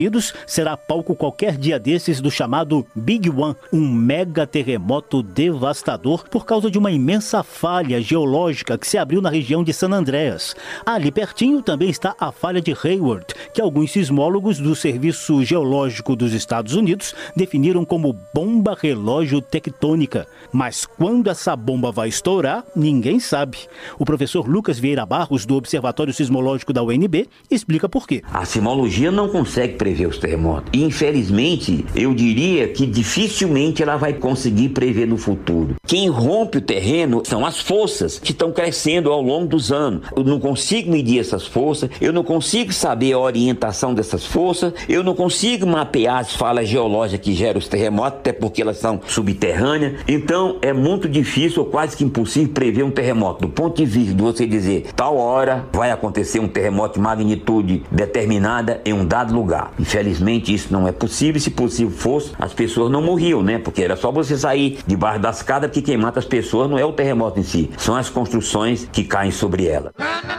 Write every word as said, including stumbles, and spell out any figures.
Unidos será palco qualquer dia desses do chamado Big One, um mega terremoto devastador por causa de uma imensa falha geológica que se abriu na região de San Andreas. Ali pertinho também está a falha de Hayward, que alguns sismólogos do Serviço Geológico dos Estados Unidos definiram como bomba relógio tectônica. Mas quando essa bomba vai estourar, ninguém sabe. O professor Lucas Vieira Barros, do Observatório Sismológico da U N B, explica por quê. A sismologia não consegue prever os terremotos. E, infelizmente, eu diria que dificilmente ela vai conseguir prever no futuro. Quem rompe o terreno são as forças que estão crescendo ao longo dos anos. Eu não consigo medir essas forças, eu não consigo saber a orientação dessas forças, eu não consigo mapear as falhas geológicas que geram os terremotos, até porque elas são subterrâneas. Então, é muito difícil ou quase que impossível prever um terremoto. Do ponto de vista de você dizer, tal hora vai acontecer um terremoto de magnitude determinada em um dado lugar. Infelizmente, isso não é possível. Se possível fosse, as pessoas não morriam, né? Porque era só você sair debaixo das escadas, que quem mata as pessoas não é o terremoto em si, são as construções que caem sobre ela.